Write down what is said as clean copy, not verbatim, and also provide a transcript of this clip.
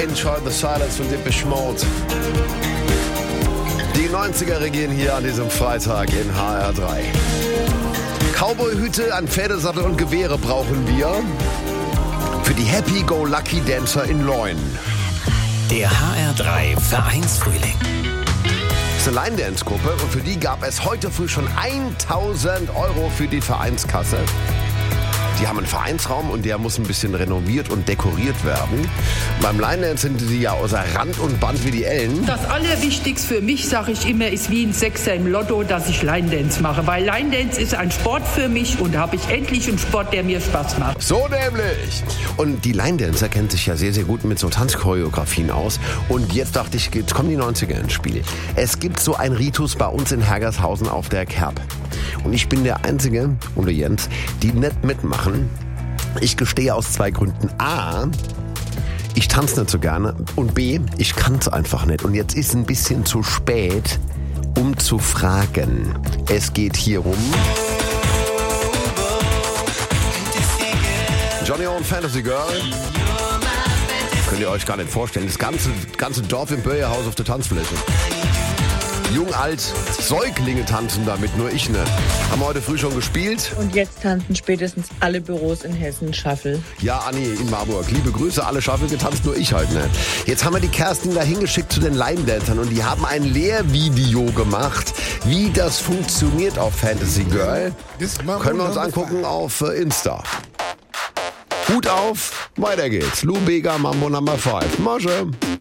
Enjoy the Silence von Depeche Mode. Die 90er regieren hier an diesem Freitag in HR3. Cowboyhüte an Pferdesattel und Gewehre brauchen wir für die Happy-Go-Lucky Dancer in Leuen. Der HR3 Vereinsfrühling. Das ist eine Line-Dance-Gruppe und für die gab es heute früh schon 1.000 € für die Vereinskasse. Die haben einen Vereinsraum und der muss ein bisschen renoviert und dekoriert werden. Beim Line-Dance sind die ja außer Rand und Band wie die Ellen. Das Allerwichtigste für mich, sage ich immer, ist wie ein Sechser im Lotto, dass ich Line-Dance mache. Weil Line-Dance ist ein Sport für mich und da habe ich endlich einen Sport, der mir Spaß macht. So nämlich. Und die Line-Dancer kennen sich ja sehr, sehr gut mit so Tanzchoreografien aus. Und jetzt dachte ich, jetzt kommen die 90er ins Spiel. Es gibt so einen Ritus bei uns in Hergershausen auf der Kerb. Und ich bin der Einzige, oder Jens, die nicht mitmachen. Ich gestehe aus 2 Gründen. A, ich tanze nicht so gerne. Und B, ich kann es einfach nicht. Und jetzt ist ein bisschen zu spät, um zu fragen. Es geht hier um Johnny O und Fantasy Girl. Könnt ihr euch gar nicht vorstellen. Das ganze Dorf im Böhlerhaus auf der Tanzfläche. Jung, alt, Säuglinge tanzen damit, nur ich nicht. Haben wir heute früh schon gespielt. Und jetzt tanzen spätestens alle Büros in Hessen Shuffle. Ja, Anni in Marburg. Liebe Grüße, alle Shuffle getanzt, nur ich halt nicht. Jetzt haben wir die Kerstin da hingeschickt zu den Line-Dancern und die haben ein Lehrvideo gemacht, wie das funktioniert auf Fantasy Girl. Können wir uns angucken auf Insta. Hut auf, weiter geht's. Lou Bega, Mambo Number 5. Masche.